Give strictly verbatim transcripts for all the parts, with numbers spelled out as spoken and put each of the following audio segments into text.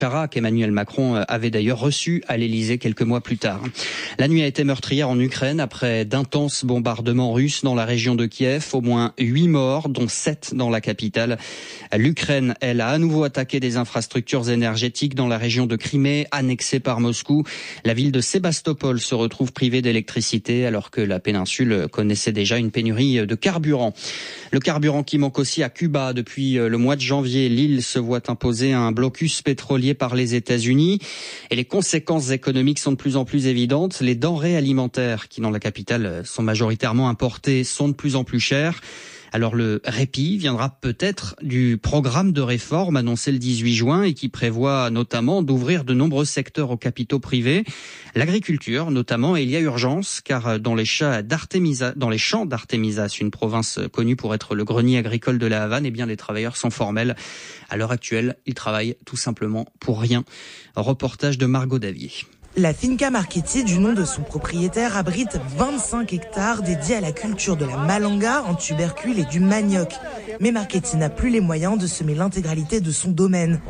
qu'Emmanuel Macron avait d'ailleurs reçu à l'Elysée quelques mois plus tard. La nuit a été meurtrière en Ukraine après d'intenses bombardements russes dans la région de Kiev. Au moins huit morts, dont sept dans la capitale. L'Ukraine, elle, a à nouveau attaqué des infrastructures énergétiques dans la région de Crimée, annexée par Moscou. La ville de Sébastopol se retrouve privée d'électricité alors que la péninsule connaissait déjà une pénurie de carburant. Le carburant qui manque aussi à Cuba. Depuis le mois de janvier, l'île se voit imposer un blocus pétrolier par les États-Unis et les conséquences économiques sont de plus en plus évidentes. Les denrées alimentaires qui dans la capitale sont majoritairement importées sont de plus en plus chères. Alors le répit viendra peut-être du programme de réforme annoncé le dix-huit juin et qui prévoit notamment d'ouvrir de nombreux secteurs aux capitaux privés. L'agriculture notamment, et il y a urgence car dans les champs d'Artemisa, dans les champs d'Artemisas, une province connue pour être le grenier agricole de la Havane, eh bien les travailleurs sont formels. À l'heure actuelle, ils travaillent tout simplement pour rien. Reportage de Margot Davier. La Finca Marchetti, du nom de son propriétaire, abrite vingt-cinq hectares dédiés à la culture de la malanga, en tubercule et du manioc. Mais Marchetti n'a plus les moyens de semer l'intégralité de son domaine.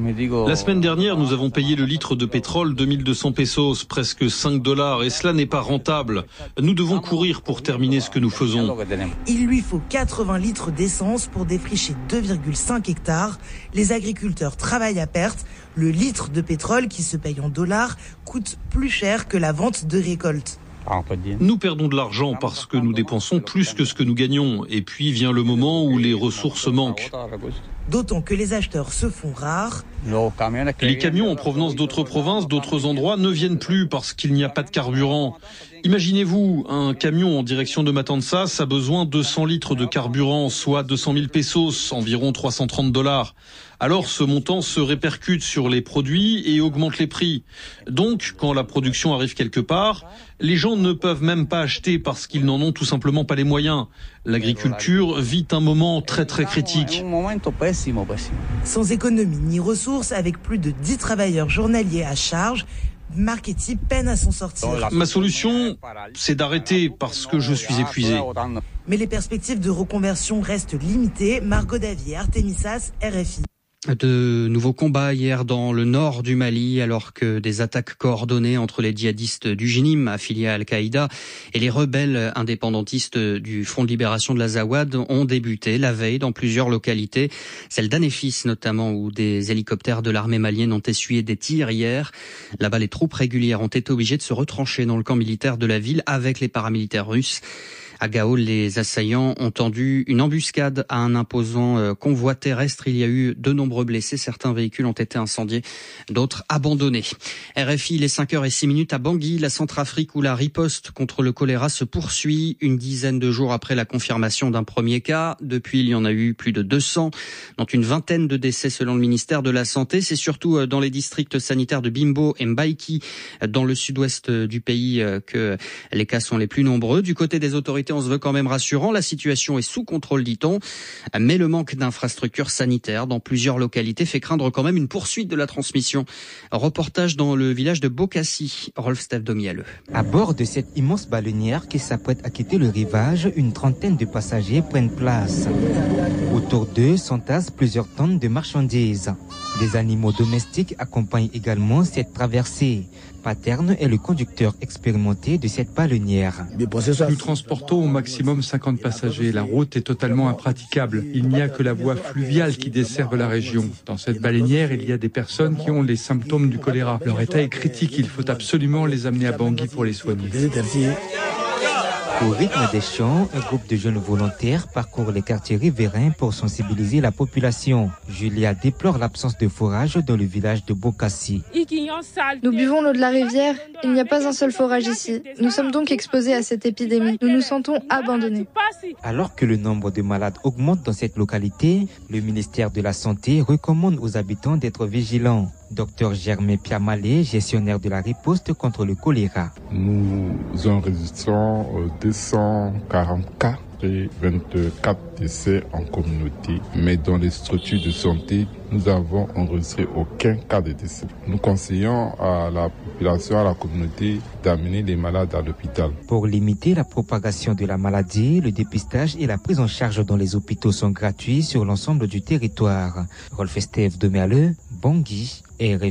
La semaine dernière, nous avons payé le litre de pétrole deux mille deux cents pesos, presque cinq dollars, et cela n'est pas rentable. Nous devons courir pour terminer ce que nous faisons. Il lui faut quatre-vingts litres d'essence pour défricher deux virgule cinq hectares. Les agriculteurs travaillent à perte. Le litre de pétrole qui se paye en dollars coûte plus cher que la vente de récolte. Nous perdons de l'argent parce que nous dépensons plus que ce que nous gagnons. Et puis vient le moment où les ressources manquent. D'autant que les acheteurs se font rares. Les camions en provenance d'autres provinces, d'autres endroits ne viennent plus parce qu'il n'y a pas de carburant. Imaginez-vous, un camion en direction de Matanzas a besoin de deux cents litres de carburant, soit deux cent mille pesos, environ trois cent trente dollars. Alors ce montant se répercute sur les produits et augmente les prix. Donc, quand la production arrive quelque part, les gens ne peuvent même pas acheter parce qu'ils n'en ont tout simplement pas les moyens. L'agriculture vit un moment très très critique. Sans économie ni ressources, avec plus de dix travailleurs journaliers à charge, Marchetti peine à s'en sortir. Ma solution, c'est d'arrêter parce que je suis épuisé. Mais les perspectives de reconversion restent limitées. Margot Davier, Artemisas, R F I. De nouveaux combats hier dans le nord du Mali alors que des attaques coordonnées entre les djihadistes du J N I M affiliés à Al-Qaïda et les rebelles indépendantistes du Front de libération de l'Azawad ont débuté la veille dans plusieurs localités, celle d'Anefis notamment où des hélicoptères de l'armée malienne ont essuyé des tirs hier. Là-bas, les troupes régulières ont été obligées de se retrancher dans le camp militaire de la ville avec les paramilitaires russes. À Gao, les assaillants ont tendu une embuscade à un imposant convoi terrestre. Il y a eu de nombreux blessés. Certains véhicules ont été incendiés, d'autres abandonnés. R F I, les cinq heures six minutes à Bangui, la Centrafrique, où la riposte contre le choléra se poursuit une dizaine de jours après la confirmation d'un premier cas. Depuis, il y en a eu plus de deux cents, dont une vingtaine de décès selon le ministère de la Santé. C'est surtout dans les districts sanitaires de Bimbo et Mbaïki, dans le sud-ouest du pays, que les cas sont les plus nombreux. Du côté des autorités, on se veut quand même rassurant. La situation est sous contrôle, dit-on, mais le manque d'infrastructures sanitaires dans plusieurs localités fait craindre quand même une poursuite de la transmission. Reportage dans le village de Bokassi, Rolf-Steph Domialeux. À bord de cette immense baleinière qui s'apprête à quitter le rivage, une trentaine de passagers prennent place. Autour d'eux s'entassent plusieurs tonnes de marchandises. Des animaux domestiques accompagnent également cette traversée. Paterne est le conducteur expérimenté de cette baleinière. Nous transportons au maximum cinquante passagers. La route est totalement impraticable. Il n'y a que la voie fluviale qui desserve la région. Dans cette baleinière, il y a des personnes qui ont les symptômes du choléra. Leur état est critique. Il faut absolument les amener à Bangui pour les soigner. Au rythme des chants, un groupe de jeunes volontaires parcourt les quartiers riverains pour sensibiliser la population. Julia déplore l'absence de forage dans le village de Bokassi. Nous buvons l'eau de la rivière. Il n'y a pas un seul forage ici. Nous sommes donc exposés à cette épidémie. Nous nous sentons abandonnés. Alors que le nombre de malades augmente dans cette localité, le ministère de la Santé recommande aux habitants d'être vigilants. Docteur Germain Piamalé, gestionnaire de la riposte contre le choléra. Nous enregistrons deux cent quarante cas enregistré vingt-quatre décès en communauté, mais dans les structures de santé, nous avons enregistré aucun cas de décès. Nous conseillons à la population, à la communauté d'amener les malades à l'hôpital. Pour limiter la propagation de la maladie, le dépistage et la prise en charge dans les hôpitaux sont gratuits sur l'ensemble du territoire. Rolf Estève de Merle, Bangui, R F I.